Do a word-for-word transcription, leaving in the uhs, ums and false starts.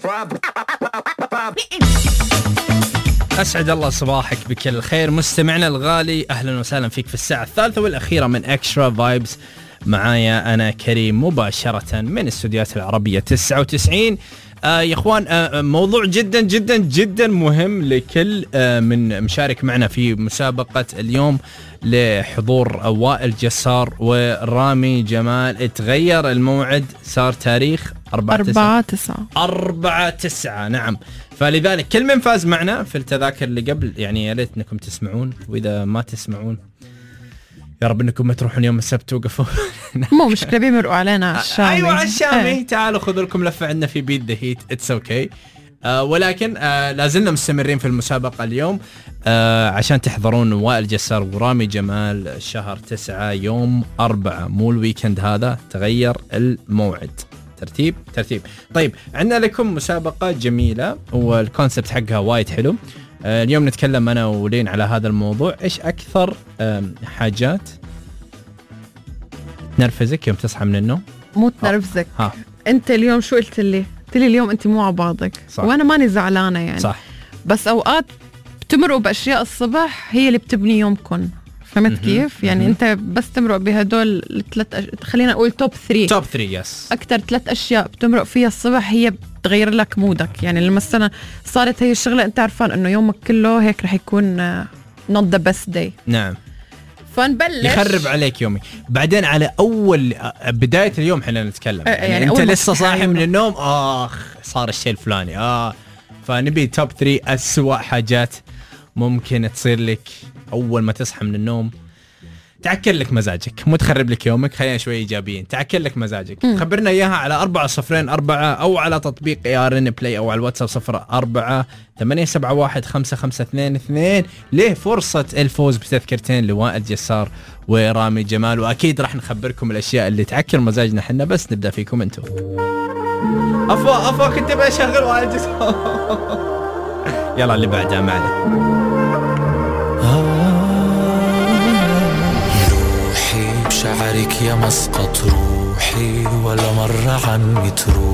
أسعد الله صباحك بكل خير مستمعنا الغالي، أهلا وسهلا فيك في الساعة الثالثة والأخيرة من إكسترا فايبز. معايا أنا كريم مباشرة من استوديوهات العربية تسعة وتسعين. آه يا إخوان، آه موضوع جدا جدا جدا مهم لكل آه من مشارك معنا في مسابقة اليوم لحضور وائل جسار ورامي جمال. تغير الموعد، صار تاريخ أربعة تسعة أربعة تسعة نعم. فلذلك كل من فاز معنا في التذاكر اللي قبل، يعني يا ليت انكم تسمعون، واذا ما تسمعون يا رب انكم ما تروحون يوم السبت توقفوا. مو مشكله، بيمرقوا علينا على الشامي. ايوه على الشامي. ايه. تعالوا خذوا لكم لفه عندنا في بيت ذا هيت، اتس اوكي. آه ولكن آه لازلنا مستمرين في المسابقه اليوم آه عشان تحضرون وائل جسار ورامي جمال شهر تسعة يوم أربعة، مو الويكند هذا، تغير الموعد. ترتيب ترتيب طيب، عندنا لكم مسابقة جميلة والكونسبت حقها وايد حلو. آه اليوم نتكلم أنا ولين على هذا الموضوع. إيش أكثر حاجات تنرفزك يوم تصحى من النوم؟ مو تنرفزك ها. أنت اليوم شو قلت لي؟ قلت لي اليوم أنت مو على بعضك. صح. وأنا ماني زعلانة يعني. صح. بس أوقات بتمرقوا بأشياء الصبح هي اللي بتبني يومكم. فهمت كيف؟ يعني أنت بس تمرق بهدول الثلاث أش... خلينا نقول توب ثري توب ثري يس. أكتر ثلاث أشياء بتمرق فيها الصبح هي بتغير لك مودك. يعني لما مثلا صارت هي الشغلة أنت عارفان إنه يومك كله هيك رح يكون not the best day. نعم. فنبلش يخرب عليك يومي. بعدين على أول بداية اليوم حنا نتكلم. أه يعني, يعني أنت لسه صاحي من النوم، آخ صار الشيء الفلاني. آه فنبي توب ثري أسوأ حاجات ممكن تصير لك أول ما تصحى من النوم، تعكر لك مزاجك، مو تخرب لك يومك، خلينا شوي إيجابيين، تعكر لك مزاجك. م. خبرنا إياها على أربعة صفرين أربعة أو على تطبيق إيارن بلاي أو على الواتساب صفر أربعة ثمانية سبعة واحد خمسة خمسة اثنين اثنين. ليه فرصة الفوز بتذكرتين لوائل جسار ورامي جمال، وأكيد راح نخبركم الأشياء اللي تعكر مزاجنا حنا. بس نبدأ فيكم أنتم. أفوا أفوا كنت بشغل وائل جسار. يلا اللي بعدها معنا. روحي بشعرك يا مسقط روحي، ولا مرة عني تروح.